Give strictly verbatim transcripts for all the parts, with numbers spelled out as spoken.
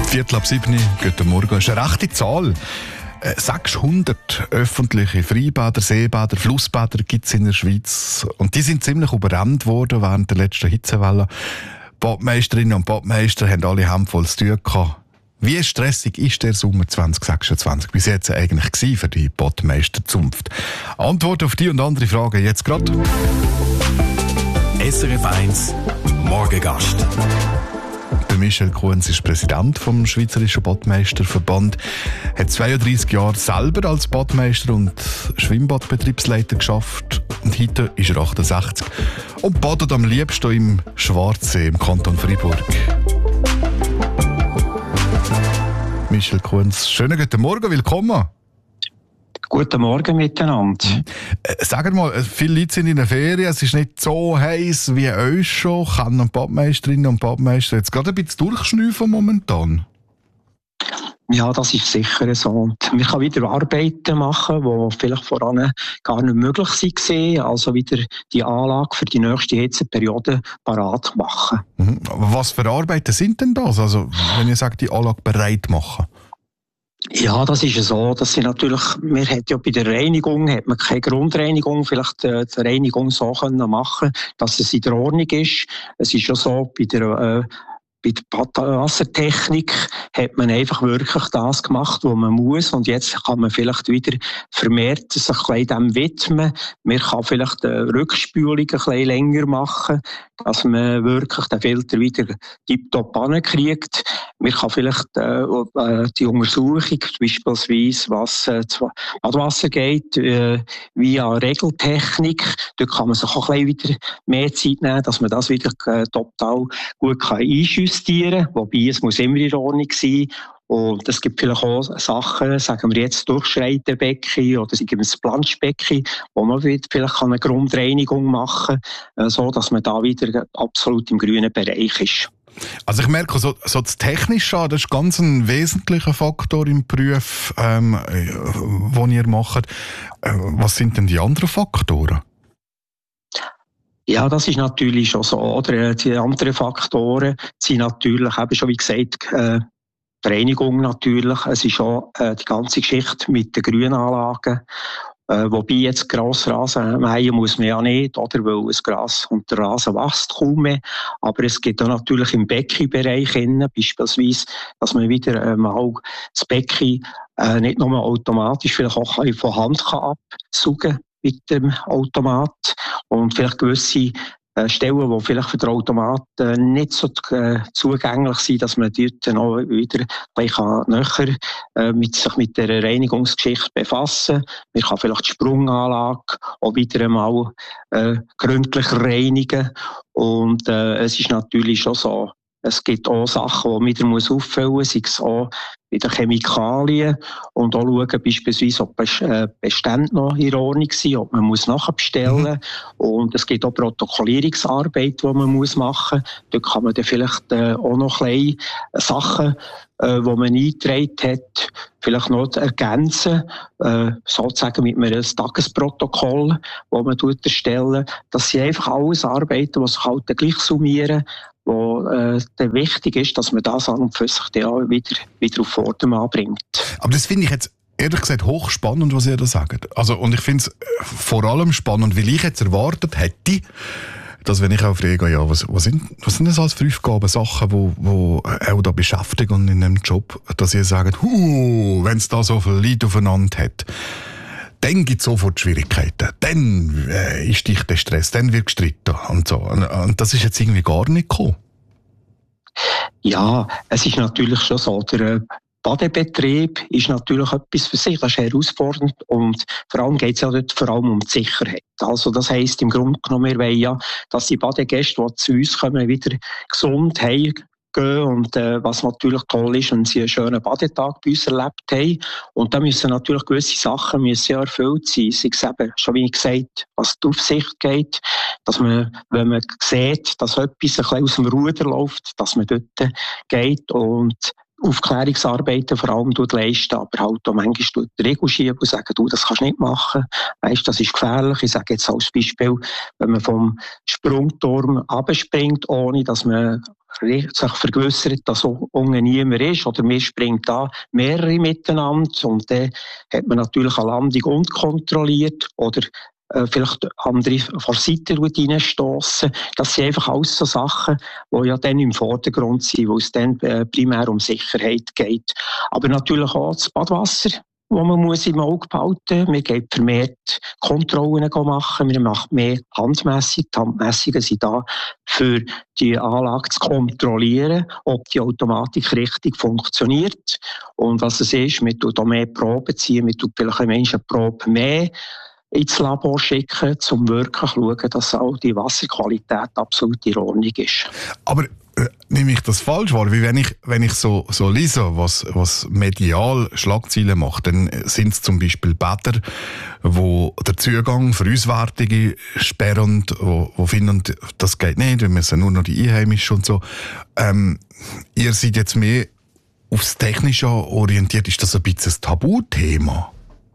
Viertel ab sieben, guten Morgen. Das ist eine rechte Zahl. sechshundert öffentliche Freibäder, Seebäder, Flussbäder gibt es in der Schweiz. Und die sind ziemlich überrannt worden während der letzten Hitzewelle. Badmeisterinnen und Badmeister haben alle handvoll zu tun gehabt. Wie stressig ist der Sommer zwanzig sechsundzwanzig bis jetzt eigentlich gewesen für die Badmeisterzunft? Antwort auf die und andere Fragen jetzt gerade. S R F eins Morgengast. Der Michel Kunz ist Präsident vom Schweizerischen Badmeisterverband. Er hat zweiunddreissig Jahre selber als Badmeister und Schwimmbadbetriebsleiter geschafft. Und heute ist er achtundsechzig und badet am liebsten im Schwarzsee im Kanton Freiburg. Michel Kunz, schönen guten Morgen, willkommen. Guten Morgen miteinander. Äh, Sag mal, viele Leute sind in der Ferien, es ist nicht so heiß wie euch schon. Können Badmeisterinnen und Badmeister jetzt gerade ein bisschen durchschnüffeln momentan? Ja, das ist sicher so. Und wir können wieder Arbeiten machen, die vielleicht voran gar nicht möglich waren. Also wieder die Anlage für die nächste Hitzeperiode parat machen. Mhm. Was für Arbeiten sind denn das? Also, wenn ihr sagt, die Anlage bereit machen? Ja, das ist so. Das sind natürlich, wir hat ja bei der Reinigung hat man keine Grundreinigung, vielleicht äh, die Reinigung so können machen, dass es in der Ordnung ist. Es ist ja so, bei der äh, Bei der Wassertechnik hat man einfach wirklich das gemacht, was man muss. Und jetzt kann man vielleicht wieder vermehrt sich dem widmen. Man kann vielleicht die Rückspülung ein bisschen länger machen, dass man wirklich den Filter wieder tiptop ankriegt. Man kann vielleicht äh, die Untersuchung, beispielsweise was äh, an Wasser geht, äh, via Regeltechnik, dort kann man sich auch ein bisschen wieder mehr Zeit nehmen, dass man das wieder äh, total gut kann einjustieren, wobei es muss immer in Ordnung sein. Und es gibt vielleicht auch Sachen, sagen wir jetzt Durchschreiterbecken oder sagen wir das Planschbecken, wo man vielleicht eine Grundreinigung machen kann, so dass man da wieder absolut im grünen Bereich ist. Also ich merke, so, so das Technische, das ist ganz ein wesentlicher Faktor im Beruf, ähm, den ihr macht. Äh, was sind denn die anderen Faktoren? Ja, das ist natürlich schon so. Oder die anderen Faktoren sind natürlich, eben schon wie gesagt, äh, die Reinigung natürlich. Es ist auch äh, die ganze Geschichte mit den Grünanlagen. Äh, wobei jetzt Grassrasen mähen muss man ja nicht, oder? Weil das Gras und der Rasen wächst kaum mehr. Aber es gibt auch natürlich im Beckenbereich innen, beispielsweise, dass man wieder äh, mal das Becken äh, nicht nur automatisch, vielleicht auch von Hand kann absaugen mit dem Automat. Und vielleicht gewisse äh, Stellen, die vielleicht für den Automat äh, nicht so äh, zugänglich sind, dass man dort dann auch wieder ein bisschen näher äh, mit sich mit der Reinigungsgeschichte befassen. Man kann vielleicht die Sprunganlage auch wieder einmal äh, gründlich reinigen. Und äh, es ist natürlich schon so, es gibt auch Sachen, die man wieder muss auffüllen muss, sei es auch bei den Chemikalien und auch schauen, beispielsweise, ob Bestände noch in Ordnung sind, ob man muss nachbestellen muss. Mhm. Und es gibt auch Protokollierungsarbeit, die man muss machen muss. Dort kann man dann vielleicht äh, auch noch kleine Sachen, äh, die man eingetragen hat, vielleicht noch ergänzen, äh, sozusagen mit einem Tagesprotokoll, das man erstellen. Das sind einfach alles Arbeiten, die sich halt gleich summieren, wo äh, wichtig ist, dass man das an und für sich dann wieder, wieder auf Vordermann bringt. Aber das finde ich jetzt ehrlich gesagt hochspannend, was ihr da sagt. Also, und ich finde es vor allem spannend, weil ich jetzt erwartet hätte, dass wenn ich auch frage, ja, was, was, sind, was sind das alles für Aufgaben, Sachen, die wo, wo auch da beschäftigen in einem Job, dass ihr sagt, huh, wenn es da so viele Leute aufeinander hat, dann gibt es sofort Schwierigkeiten. Dann äh, ist dich der Stress, dann wird gestritten und so. Und, und das ist jetzt irgendwie gar nicht gekommen. Ja, es ist natürlich schon so. Der Badebetrieb ist natürlich etwas für sich, das ist herausfordernd und vor allem geht es ja dort vor allem um die Sicherheit. Also das heisst im Grunde genommen, wir wollen ja, dass die Badegäste, die zu uns kommen, wieder gesund heim gehen und äh, was natürlich toll ist, wenn sie einen schönen Badetag bei uns erlebt haben. Und da müssen natürlich gewisse Sachen müssen ja erfüllt sein. Sei es eben, schon wie gesagt, was die Aufsicht geht, dass man, wenn man sieht, dass etwas ein bisschen aus dem Ruder läuft, dass man dort geht und Aufklärungsarbeiten vor allem leisten, aber halt auch manchmal die Regel schieben und sagen, du, das kannst du nicht machen. Weißt, das ist gefährlich. Ich sage jetzt als Beispiel, wenn man vom Sprungturm abspringt, ohne dass man sich vergewissert, dass unten niemand ist, oder man springt da mehrere miteinander und dann hat man natürlich eine Landung unkontrolliert oder äh, vielleicht andere von der Seite reinstossen. Das sind einfach alles so Sachen, die ja dann im Vordergrund sind, wo es dann äh, primär um Sicherheit geht. Aber natürlich auch das Badwasser, wo man muss im Auge behalten muss. Man geht vermehrt Kontrollen machen, man macht mehr Handmessungen. Die Handmessungen sind da, für die Anlage zu kontrollieren, ob die Automatik richtig funktioniert. Und was es ist, man tut auch mehr Proben ziehen, man tut vielleicht eine Menschenprobe mehr ins Labor schicken, um wirklich zu schauen, dass auch die Wasserqualität absolut in Ordnung ist. Aber äh, nehme ich das falsch wahr? Wie wenn ich, wenn ich so, so lese, was, was medial Schlagzeilen macht, dann sind es zum Beispiel Bäder, wo der Zugang für Auswärtige sperren, wo, wo finden, das geht nicht, wir müssen nur noch die Einheimischen und so. Ähm, ihr seid jetzt mehr aufs Technische orientiert. Ist das ein bisschen ein Tabuthema?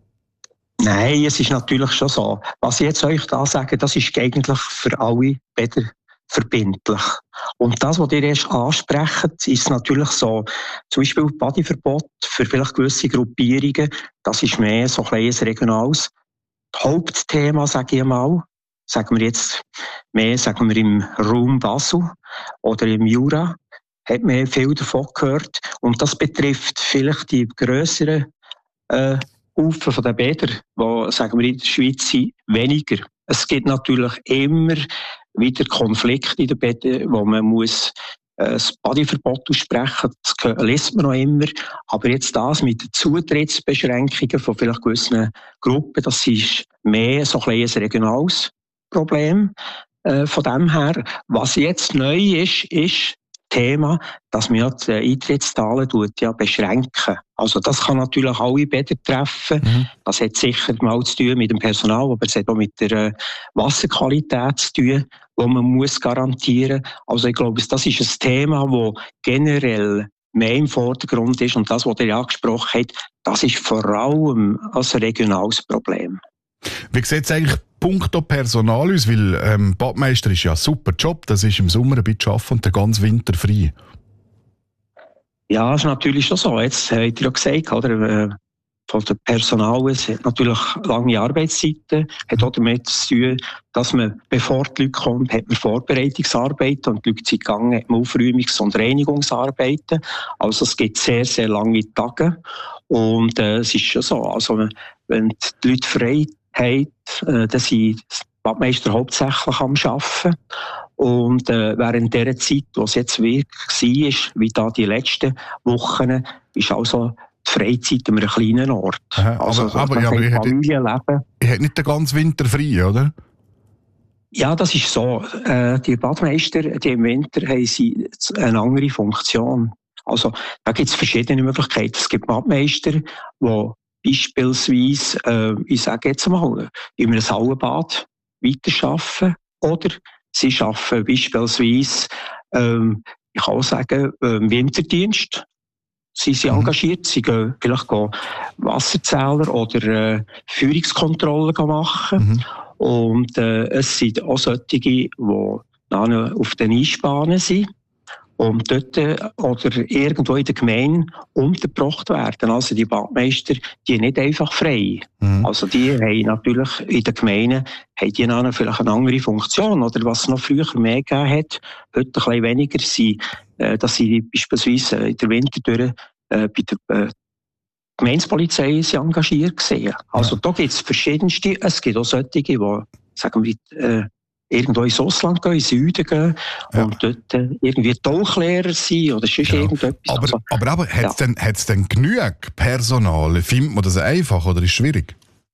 Nein, es ist natürlich schon so. Was ich jetzt euch da sage, das ist eigentlich für alle Bäder verbindlich. Und das, was ihr erst ansprecht, ist natürlich so, zum Beispiel Bodyverbot für vielleicht gewisse Gruppierungen, das ist mehr so ein kleines regionales Hauptthema, sage ich mal. Sagen wir jetzt mehr, sagen wir im Raum Basel oder im Jura, hat man viel davon gehört. Und das betrifft vielleicht die grösseren äh, Ufer von den Bädern, die, sagen wir, in der Schweiz sind, weniger. Es gibt natürlich immer wieder Konflikte in den Bädern, wo man muss äh, das Bodyverbot aussprechen muss. Das liest man noch immer. Aber jetzt das mit den Zutrittsbeschränkungen von vielleicht gewissen Gruppen, das ist mehr so ein kleines regionales Problem. Äh, von dem her, was jetzt neu ist, ist Thema, dass man ja die Eintrittszahlen ja beschränken. Also das kann natürlich alle Bäder treffen. Mhm. Das hat sicher mal zu tun mit dem Personal, aber es hat auch mit der Wasserqualität zu tun, die man muss garantieren muss. Also ich glaube, das ist ein Thema, das generell mehr im Vordergrund ist. Und das, was ihr angesprochen habt, das ist vor allem ein regionales Problem. Wie sieht es eigentlich punkto Personal aus? Weil ähm, Badmeister ist ja ein super Job, das ist im Sommer ein bisschen arbeiten und den ganzen Winter frei. Ja, das ist natürlich schon so. Jetzt habt ihr ja gesagt, oder, von dem Personal, es hat natürlich lange Arbeitszeiten, hat auch damit zu tun, dass man, bevor die Leute kommen, hat man Vorbereitungsarbeiten und die Leute sind gegangen, hat man Aufräumungs- und Reinigungsarbeiten. Also es gibt sehr, sehr lange Tage. Und äh, es ist schon so, also wenn die Leute frei haben, äh, dann sind die Badmeister hauptsächlich am Arbeiten. Und äh, während dieser Zeit, wo es jetzt wirklich war, wie da die letzten Wochen, ist also die Freizeit an einem kleinen Ort. Aha, also, aber aber, ja, aber ich hätte nicht den ganzen Winter frei, oder? Ja, das ist so. Äh, die Badmeister, die im Winter haben sie eine andere Funktion. Also da gibt es verschiedene Möglichkeiten. Es gibt Badmeister, die beispielsweise, äh, ich sage jetzt mal, in einem Sauenbad weiterarbeiten oder sie arbeiten beispielsweise, ähm, ich kann auch sagen, im Winterdienst. Sie sind mhm. engagiert, sie gehen vielleicht gehen Wasserzähler oder äh, Führungskontrollen machen. Mhm. Und äh, es sind auch solche, die auf den Einspannen sind und dort äh, oder irgendwo in der Gemeinde untergebracht werden. Also die Badmeister, die sind nicht einfach frei. Mhm. Also die haben natürlich in der Gemeinde haben die dann vielleicht eine andere Funktion. Oder was es noch früher mehr gegeben hat, heute ein bisschen weniger, sind, äh, dass sie beispielsweise in der Winter äh, bei der äh, Gemeindepolizei sind engagiert gesehen. Also ja. Da gibt es verschiedenste. Es gibt auch solche, die, sagen wir, äh, irgendwo ins Ausland gehen, ins Süden gehen ja. und dort äh, irgendwie Tauchlehrer sein oder sonst ja. irgendetwas. Aber, also, aber, aber hat es ja. denn, denn genug Personal? Findet man das einfach oder ist es schwierig?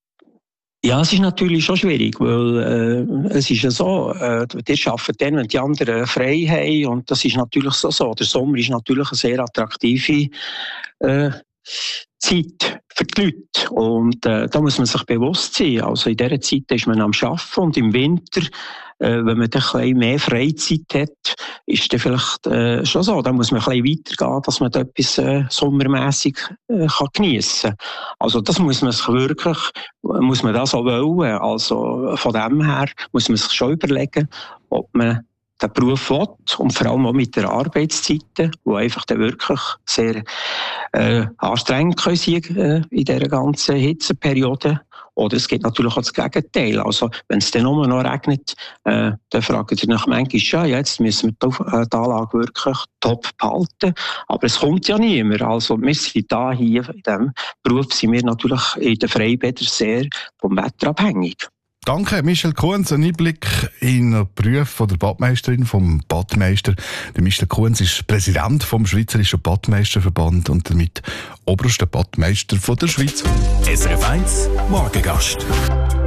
Ja, es ist natürlich schon schwierig, weil äh, es ist ja so, äh, die arbeiten dann, wenn die anderen frei haben und das ist natürlich so. so. Der Sommer ist natürlich eine sehr attraktive äh, Zeit für die Leute und äh, da muss man sich bewusst sein. Also in dieser Zeit ist man am Arbeiten und im Winter, äh, wenn man dann ein bisschen mehr Freizeit hat, ist dann vielleicht äh, schon so. Da muss man ein bisschen weitergehen, dass man da etwas äh, sommermässig äh, kann geniessen kann. Also das muss man sich wirklich, muss man das auch wollen. Also von dem her muss man sich schon überlegen, ob man den Beruf will und vor allem auch mit der Arbeitszeiten, die einfach dann wirklich sehr äh, anstrengend können sein äh, in dieser ganzen Hitzeperiode. Oder es gibt natürlich auch das Gegenteil. Also, wenn es dann nur noch regnet, äh, dann fragen sie nach manchmal, ja, jetzt müssen wir die, die Anlage wirklich top behalten. Aber es kommt ja niemand. Also, wir sind da hier, in diesem Beruf sind wir natürlich in den Freibädern sehr vom Wetter abhängig. Danke, Michel Kuhns. Ein Einblick in den Beruf von der Badmeisterin, vom Badmeister. Der Michel Kuhns ist Präsident vom Schweizerischen Badmeisterverband und damit oberster Badmeister von der Schweiz. S R F eins Morgengast.